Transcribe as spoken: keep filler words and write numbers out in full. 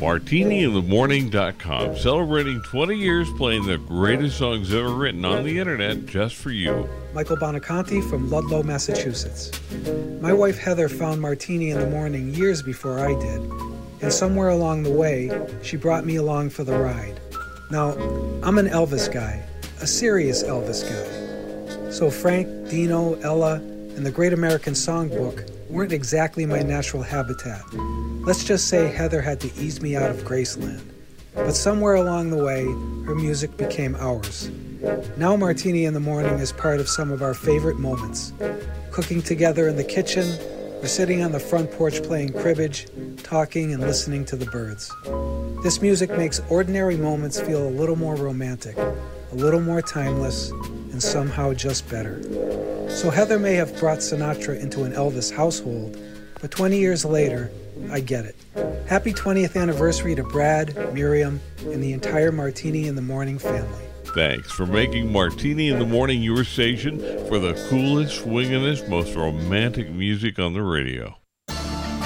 martini in the morning dot com, celebrating twenty years playing the greatest songs ever written on the internet just for you. Michael Bonaconti from Ludlow, Massachusetts. My wife Heather found Martini in the Morning years before I did, and somewhere along the way, she brought me along for the ride. Now, I'm an Elvis guy, a serious Elvis guy. So Frank, Dino, Ella, and the Great American Songbook weren't exactly my natural habitat. Let's just say Heather had to ease me out of Graceland. But somewhere along the way, her music became ours. Now Martini in the Morning is part of some of our favorite moments. Cooking together in the kitchen, or sitting on the front porch playing cribbage, talking and listening to the birds. This music makes ordinary moments feel a little more romantic, a little more timeless, and somehow just better. So Heather may have brought Sinatra into an Elvis household, but twenty years later, I get it. Happy twentieth anniversary to Brad, Miriam, and the entire Martini in the Morning family. Thanks for making Martini in the Morning your station for the coolest, swingingest, most romantic music on the radio.